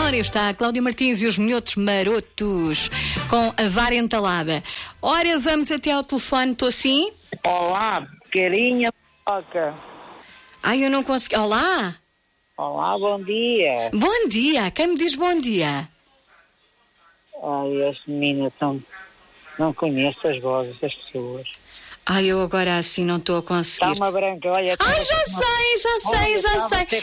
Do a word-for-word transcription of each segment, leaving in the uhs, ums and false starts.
Ora, está a Cláudia Martins e os minhotos marotos com a vara entalada. Ora, vamos até ao telefone, estou assim? Olá, carinha boca. Ai, eu não consegui. Olá! Olá, bom dia. Bom dia! Quem me diz bom dia? Ai, as meninas são... Não conheço as vozes das pessoas. Ai, eu agora assim não estou a conseguir. Está uma branca, olha... Ai, já sei, já sei, já sei.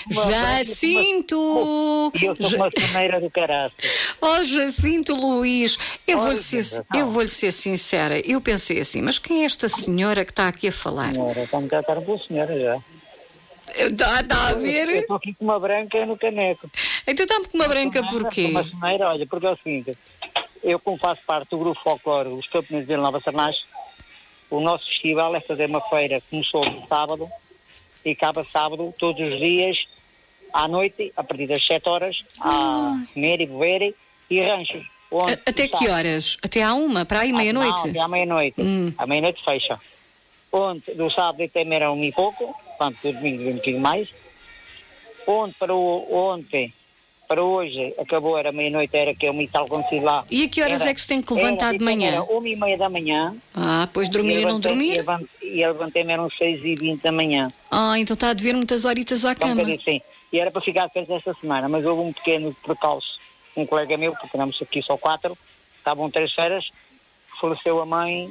Jacinto! E eu sou uma soneira do caraço. Oh, Jacinto Luís, eu Olha, vou-lhe ser, eu vou-lhe ser sincera. Eu pensei assim, mas quem é esta senhora que está aqui a falar? Senhora, está-me a tratar pela senhora já. Está, está a Eu ver? estou aqui com uma branca no caneco. Então está-me com uma branca porquê? Uma soneira, olha, porque é o seguinte... Eu, como faço parte do grupo folclore, os Campeões de Nova Sarnaz, o nosso festival é fazer uma feira que começou no sábado e acaba sábado, todos os dias, à noite, a partir das sete horas, a comer e beber e ranchos. Onde, Até que horas? Até à uma? Para aí meia-noite? Não, até à meia-noite. Hum. À meia-noite fecha. Onde, do sábado até meia um e pouco, portanto, do domingo um bocadinho mais. Onde, para o, ontem... Para hoje, acabou, era meia-noite, era que eu me tal acontecido lá. E a que horas era, é que se tem que levantar era, de manhã? Era uma e meia da manhã. Ah, pois dormir e, e não dormir? E eu levantei-me eram seis e vinte da manhã. Ah, então está a dever muitas horitas à cama. Então, sim. E era para ficar de férias esta semana, mas houve um pequeno percalço. Um colega meu, porque éramos aqui só quatro, estavam três férias, faleceu a mãe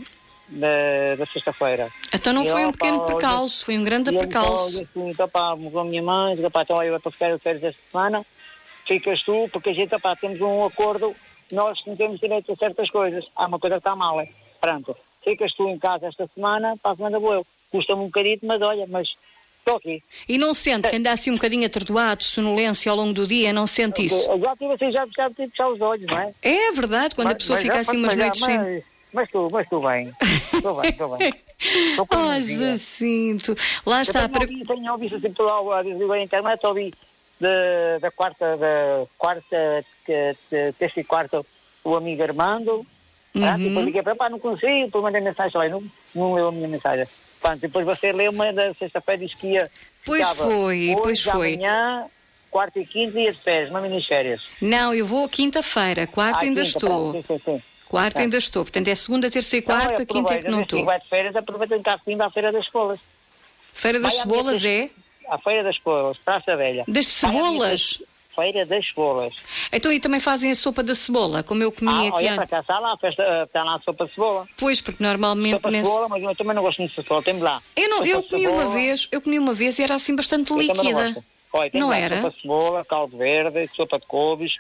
da, da sexta-feira. Então não e foi eu, um pequeno pá, percalço, foi um grande percalço. Eu disse, então pá, mudou a minha mãe, disse, pá, então eu vou para ficar de férias esta semana. Ficas tu, porque a gente, opá, temos um acordo, nós não temos direito a certas coisas. Há uma coisa que está mal, é? Pronto. Ficas tu em casa esta semana, para a semana vou eu. Custa-me um bocadinho, mas olha, mas estou aqui. E não sente que anda assim um bocadinho atordoado, sonolência ao longo do dia, não sente isso? Eu já tive assim, já tive de fechar os olhos, não é? É verdade, quando mas, a pessoa mas, fica mas, assim umas mas, noites mas, sem... Mas, mas estou, mas estou bem. Estou bem, estou bem. Estou com Oh, Jacinto. Lá está. Eu tenho, para... ouvido, tenho ouvido assim pela a internet, ouvi de, da quarta, da quarta, que, de, terça e quarta, o amigo Armando. Uhum. Ah, depois liguei para pá, não consigo, depois mandei mensagem lá, não, não leu a minha mensagem. Pronto, depois você leu uma da sexta-feira e disse que ia. Pois foi, pois foi. Amanhã, quarta e quinta, dia de férias, uma mini-férias. Não, eu vou quinta-feira, quarta ah, ainda quinta, estou. Pronto, sim, sim, sim. Quarta é. ainda estou, portanto é segunda, terça e quarta, não, quinta é que não estou. Vai de férias, aproveita de cá vindo à Feira das Cebolas. Feira das vai Cebolas é? A Feira das Cebolas, Praça Velha. Das cebolas? Feira das Cebolas. Então e também fazem a sopa da cebola, como eu comi ah, aqui. Olha, para cá está lá, festa, está lá a sopa de cebola. Pois, porque normalmente... Sopa de nesse... cebola, mas eu também não gosto muito de cebola, temos lá. Eu, não, eu comi cebola. uma vez, eu comi uma vez e era assim bastante eu líquida. Não, Olha, não lá era? Sopa de cebola, caldo verde, sopa de couves,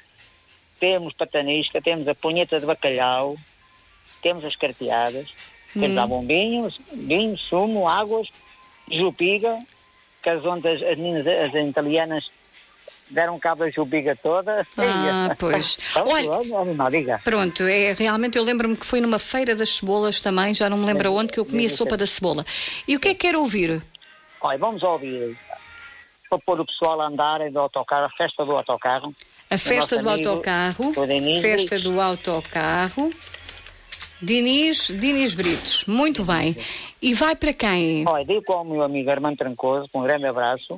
temos patanisca, temos a punheta de bacalhau, temos as carteadas, hum. temos lá bombinhos, vinho, sumo, águas, jupiga, que as ondas, as meninas, as italianas deram cabo da jupiga toda. Ah, pois. Olha, pronto, é, realmente eu lembro-me que foi numa feira das cebolas também, já não me lembro onde, que eu comi a sopa da cebola. E o que é que quero ouvir? Olha, vamos ouvir, para pôr o pessoal a andar do autocarro, a festa do autocarro. A festa do amigo, autocarro, festa do autocarro, Dinis, Dinis Britos, muito bem. E vai para quem? Olha, digo com o meu amigo Armando Trancoso, com um grande abraço.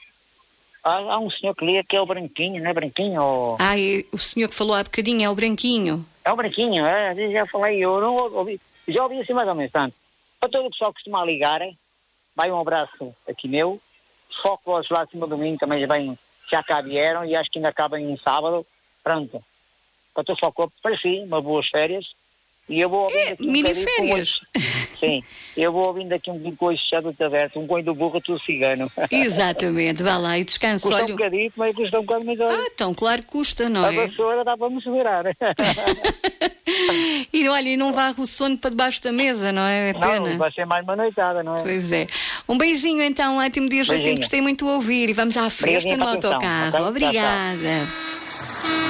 Há, há um senhor que liga que é o Branquinho, não é Branquinho? Ou... Ah, o senhor que falou há bocadinho é o Branquinho. É o Branquinho, é, já falei, eu não ouvi, já ouvi assim mais ou menos tanto. Para todo o pessoal que costuma ligar, vai um abraço aqui meu, Focos lá acima do domingo também bem, já cá vieram e acho que ainda acabam em sábado, pronto. Para todo o Focos, para si, umas boas férias. E eu vou ouvindo é, aqui um mini férias. Sim, eu vou ouvindo aqui um bocadinho com isso já do aberto, um coelho do burro, tudo cigano. Exatamente, vá lá e descansa. Custa olha... um bocadinho, mas custa um bocado mais. Ah, então, claro que custa, não a é? A vassoura dá para me segurar. E olha, e não varre o sono para debaixo da mesa, não é? É pena. Não, vai ser mais uma noitada, não é? Pois é. Um beijinho então, ótimo dia, Jacinto, gostei muito de ouvir e vamos à festa no autocarro. Obrigada.